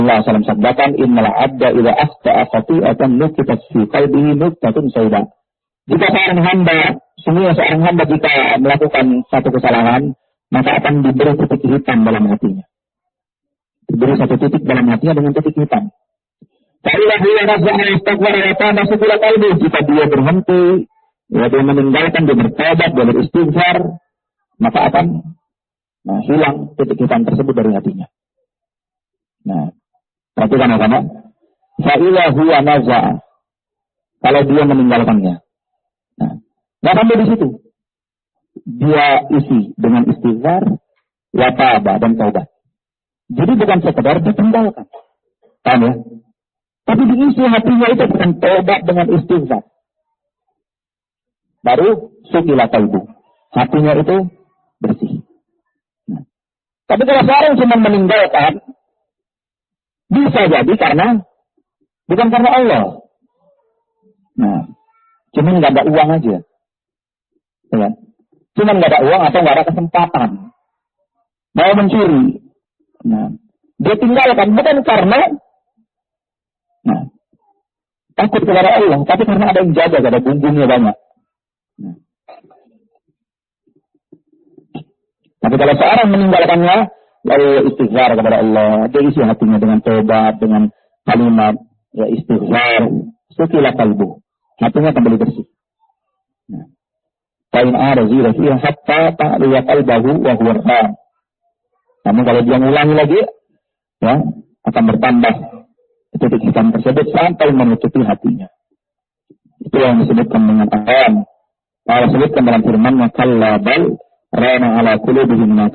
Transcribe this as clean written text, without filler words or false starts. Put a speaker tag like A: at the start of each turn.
A: Allah SAW sabdakan, innal abda idza akhta'a khati'atan nukitat fi qalbihi nuktatun sauda. Jika seorang hamba jika melakukan satu kesalahan, maka akan diberi titik hitam dalam hatinya. Diberi satu titik dalam hatinya dengan titik hitam. Jika dia berhenti, dia meninggalkan, dia bertobat, dia beristighfar, maka akan hilang titik hitam tersebut dari hatinya. Nah, perhatikan apa? Fa'ila huwa naza'a. Kalau dia meninggalkannya. Nah, nggak sampai di situ. Dia isi dengan istighfar, wa taba dan taubat. Jadi bukan sekedar ditinggalkan. Paham ya? Tapi diisi hatinya itu dengan taubat dengan istighfar. Baru sukila qalbu. Hatinya itu bersih. Nah, tapi kalau seorang cuma meninggalkan, bisa jadi bukan karena Allah. Nah, cuma nggak ada uang aja. Ya. Cuma nggak ada uang atau nggak ada kesempatan. Mau mencuri. Nah, dia tinggalkan bukan karena takut kepada Allah, tapi karena ada yang jaga, ada bumbungnya banyak. Nah. Tapi kalau seorang meninggalkannya, lalu istighfar kepada Allah, dia isi hatinya dengan tobat, dengan kalimat ya istighfar, sukila qalbu, hatinya kembali bersih. Nah. Kain ada zira fiha hatta ta'liya qalbahu wa huwa ram. Namun kalau dia ulangi lagi, ya akan bertambah titik hitam tersebut sampai menutupi hatinya. Itu yang disebutkan dengan ayat. Allah sebutkan dalam firman-Nya, kalla bal rana ala qulubihim